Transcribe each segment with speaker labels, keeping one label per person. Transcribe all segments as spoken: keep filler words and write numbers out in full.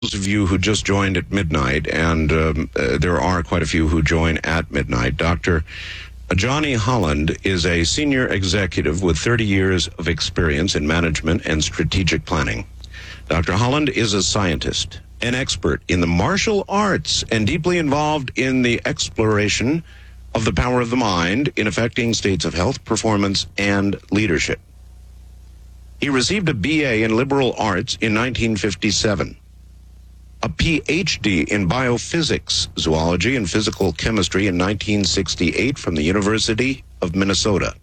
Speaker 1: those of you who just joined at midnight, and um, uh, there are quite a few who join at midnight, Doctor Johnny Holland is a senior executive with thirty years of experience in management and strategic planning. Doctor Holland is a scientist, an expert in the martial arts, and deeply involved in the exploration of the power of the mind in affecting states of health, performance, and leadership. He received a B A in liberal arts in nineteen fifty-seven, a P H D in biophysics, zoology, and physical chemistry in nineteen sixty-eight from the University of Minnesota.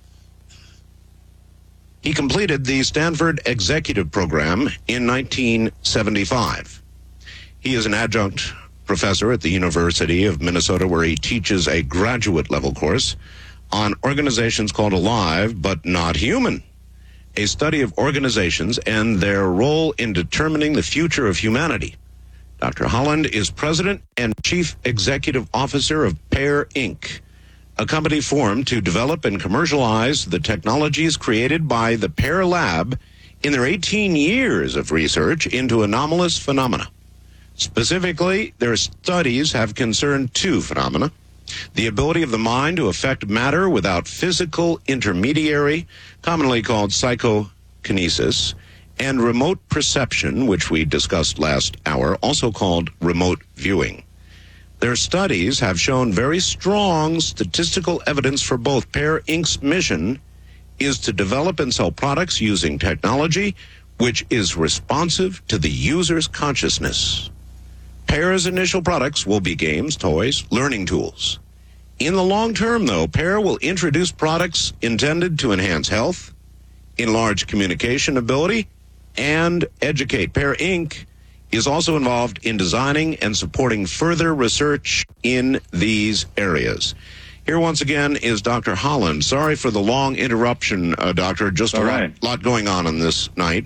Speaker 1: He completed the Stanford Executive Program in nineteen seventy-five. He is an adjunct professor at the University of Minnesota, where he teaches a graduate-level course on organizations called Alive But Not Human, a study of organizations and their role in determining the future of humanity. Doctor Holland is president and chief executive officer of Pear Incorporated, a company formed to develop and commercialize the technologies created by the Pear Lab in their eighteen years of research into anomalous phenomena. Specifically, their studies have concerned two phenomena: the ability of the mind to affect matter without physical intermediary, commonly called psychokinesis, and remote perception, which we discussed last hour, also called remote viewing. Their studies have shown very strong statistical evidence for both. Pear Incorporated's mission is to develop and sell products using technology which is responsive to the user's consciousness. Pear's initial products will be games, toys, learning tools. In the long term, though, Pear will introduce products intended to enhance health, enlarge communication ability, and educate. Pear Incorporated is also involved in designing and supporting further research in these areas. Here once again is Doctor Holland. Sorry for the long interruption, uh, Doctor. Just a lot, lot going on on this night.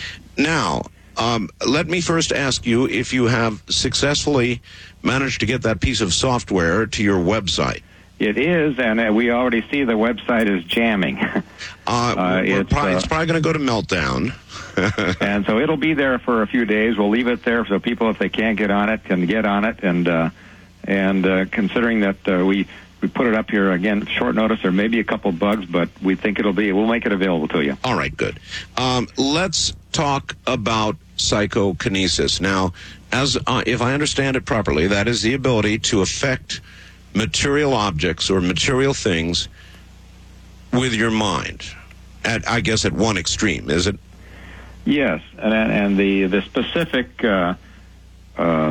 Speaker 1: Now, um, let me first ask you if you have successfully managed to get that piece of software to your website.
Speaker 2: It is, and uh, we already see the website is jamming.
Speaker 1: uh,
Speaker 2: uh,
Speaker 1: it's, probably,
Speaker 2: uh,
Speaker 1: it's probably going to go to meltdown.
Speaker 2: And so it'll be there for a few days. We'll leave it there so people, if they can't get on it, can get on it. And uh, and uh, considering that uh, we we put it up here again, short notice, there may be a couple bugs, but we think it'll be. We'll make it available to you.
Speaker 1: All right, good. Um, let's talk about psychokinesis now. As uh, if I understand it properly, that is the ability to affect material objects or material things with your mind. At I guess at one extreme, is it?
Speaker 2: Yes, and and the the specific uh, uh,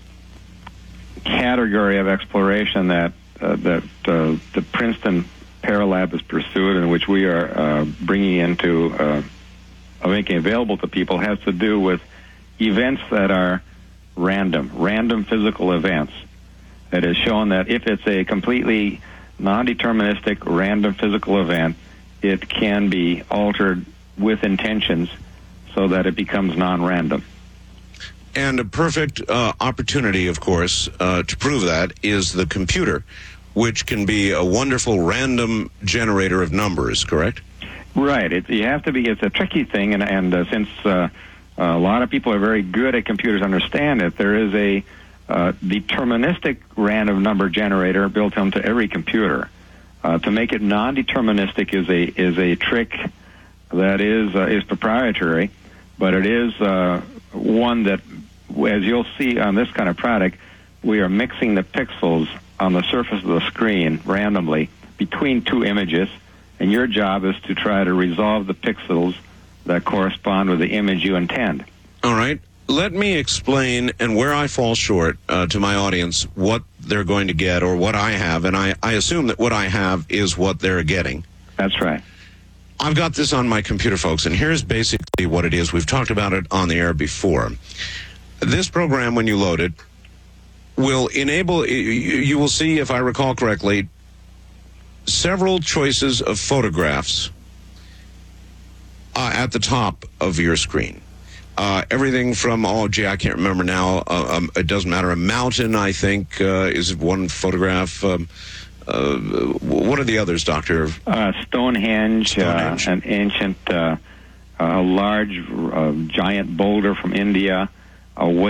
Speaker 2: category of exploration that uh, that uh, the Princeton Pear Lab has pursued, and which we are uh, bringing into uh, making available to people, has to do with events that are random, random physical events. It has shown that if it's a completely non-deterministic, random physical event, it can be altered with intentions so that it becomes non-random.
Speaker 1: And a perfect uh, opportunity, of course, uh, to prove that is the computer, which can be a wonderful random generator of numbers, correct?
Speaker 2: Right. It, you have to be. It's a tricky thing, and, and uh, since uh, a lot of people are very good at computers, understand it, there is a uh, deterministic random number generator built into every computer. Uh, to make it non-deterministic is a is a trick that is uh, is proprietary, but it is uh, one that, as you'll see on this kind of product, we are mixing the pixels on the surface of the screen randomly between two images, and your job is to try to resolve the pixels that correspond with the image you intend.
Speaker 1: All right. Let me explain, and where I fall short uh, to my audience, what they're going to get or what I have, and I, I assume that what I have is what they're getting.
Speaker 2: That's right.
Speaker 1: I've got this on my computer, folks, and here's basically what it is. We've talked about it on the air before. This program, when you load it, will enable, you, you will see, if I recall correctly, several choices of photographs uh, at the top of your screen. Uh, everything from, oh, gee, I can't remember now. Uh, um, it doesn't matter. A mountain, I think, uh, is one photograph. Um, uh, what are the others, Doctor?
Speaker 2: Uh, Stonehenge,
Speaker 1: Stonehenge.
Speaker 2: Uh, an ancient, uh, a large, uh, giant boulder from India, a way